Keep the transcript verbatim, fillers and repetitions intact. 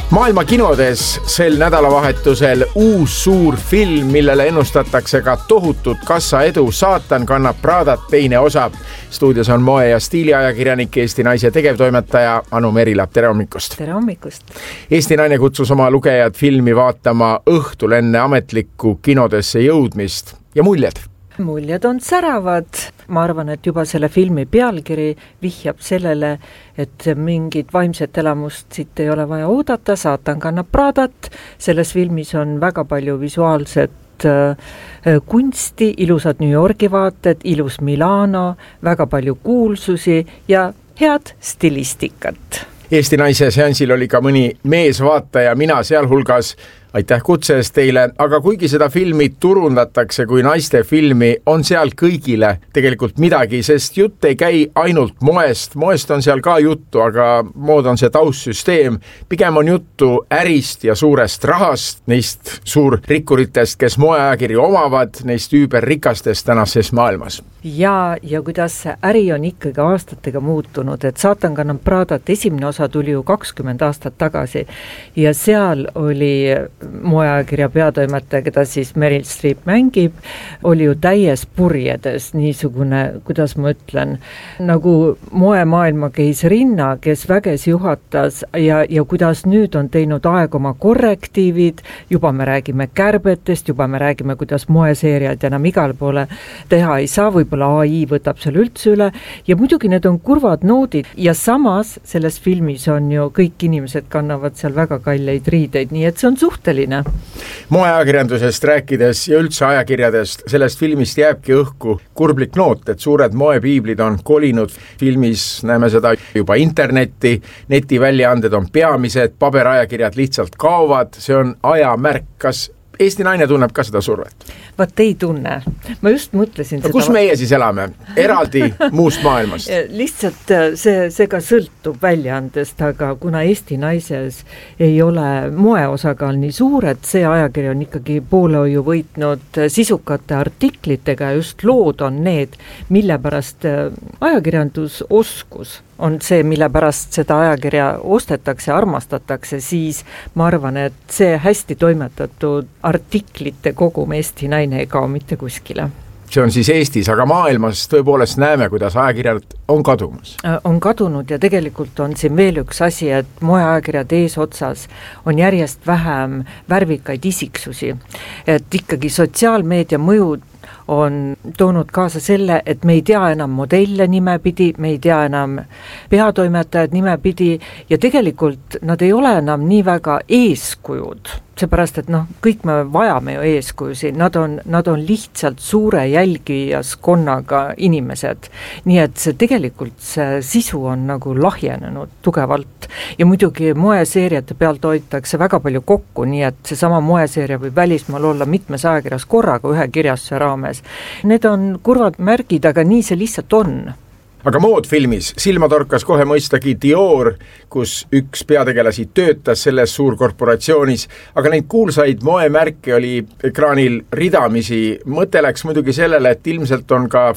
Maailma kinodes sel nädalavahetusel uus suur film, millele ennustatakse ka tohutut kassaedu. Saatan kannab Pradat teine osa. Stuudios on moe- ja stiiliajakirjanik, Eesti Naise tegevtoimetaja Anu Merilap. Tere hommikust! Tere hommikust! Eesti Naine kutsus oma lugejad filmi vaatama õhtul enne ametlikku kinodesse jõudmist ja muljed. Muljed on säravad. Ma arvan, et juba selle filmi pealkiri vihjab sellele, et mingit vaimset elamust siit ei ole vaja oodata. Saatan kannab Pradat. Selles filmis on väga palju visuaalset kunsti, ilusad New Yorgi vaated, ilus Milano, väga palju kuulsusi ja head stilistikat. Eesti Naise seansil oli ka mõni meesvaataja, mina sealhulgas. Aitäh kutse eest teile, aga kuigi seda filmi turundatakse kui naiste filmi, on seal kõigile tegelikult midagi, sest jutt ei käi ainult moest. Moest on seal ka juttu, aga mood on see taustsüsteem. Pigem on juttu ärist ja suurest rahast, neist suurrikkuritest, kes moeajakirju omavad, neist üüberrikastest tänases maailmas. Ja, ja kuidas see äri on ikkagi aastatega muutunud, et Saatan kannab Pradat esimene osa tuli ju kakskümmend aastat tagasi ja seal oli moeajakirja peatoimetaja, keda siis Meryl Streep mängib, oli ju täies purjedes, niisugune, kuidas ma ütlen, nagu moemaailma keisrinna, kes väges juhatas ja, ja kuidas nüüd on teinud aeg oma korrektiivid, juba me räägime kärbetest, juba me räägime, kuidas moeseeriad enam igal poole teha ei saa, võib-olla A I võtab seal üldse üle ja muidugi need on kurvad noodid ja samas selles filmis on ju kõik inimesed kannavad seal väga kalleid riideid, nii et see on suhteline. Moeajakirjandusest rääkides ja üldse ajakirjadest, sellest filmist jääbki õhku kurblik noot, et suured moepiiblid on kolinud. Filmis näeme seda juba internetti, netiväljaanded on peamised, paberajakirjad lihtsalt kaovad, see on ajamärk. Kas Eesti Naine tunneb ka seda survet? Vaat ei tunne. Ma just mõtlesin no, seda. Kus meie siis elame? Eraldi muust maailmast? Lihtsalt see, see ka sõltub väljaandest, aga kuna Eesti Naises ei ole moeosakaal nii suur, et see ajakiri on ikkagi poolehoiu võitnud sisukate artiklitega ja just lood on need, mille pärast ajakirjandusoskus on see, mille pärast seda ajakirja ostetakse, armastatakse, siis ma arvan, et see hästi toimetatud artiklite kogum Eesti Naine ei kao mitte kuskile. See on siis Eestis, aga maailmas tõepoolest näeme, kuidas ajakirjad on kadumas. On kadunud ja tegelikult on siin veel üks asi, et moeajakirjad eesotsas on järjest vähem värvikaid isiksusi. Et ikkagi sotsiaalmeedia mõjud on toonud kaasa selle, et me ei tea enam modelle nimepidi, me ei tea enam peatoimetajad nimepidi ja tegelikult nad ei ole enam nii väga eeskujud. Seepärast, et noh, kõik me vajame ju eeskujusi, nad on, nad on lihtsalt suure jälgijaskonnaga inimesed. Nii et see tegelikult see sisu on nagu lahjenenud tugevalt ja muidugi moeseeriate pealt hoitakse väga palju kokku, nii et see sama moeseeria võib välismaal olla mitmes ajakirjas korraga ühe kirjastuse raames. Need on kurvad märgid, aga nii see lihtsalt on. Aga moodfilmis silma torkas kohe mõistagi Dior, kus üks peategelasi töötas selles suurkorporatsioonis, aga neid kuulsaid moemärke oli ekraanil ridamisi. Mõte läks muidugi sellele, et ilmselt on ka